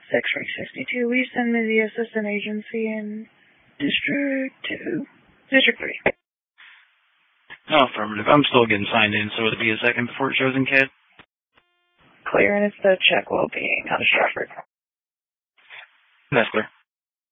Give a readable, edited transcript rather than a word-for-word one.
X-ray 62, will you send me the assistant agency in District 2? District 3. Oh, affirmative. I'm still getting signed in, so it'll be a second before it shows in CAD. Clear, and it's the check well-being out of Stratford. That's clear.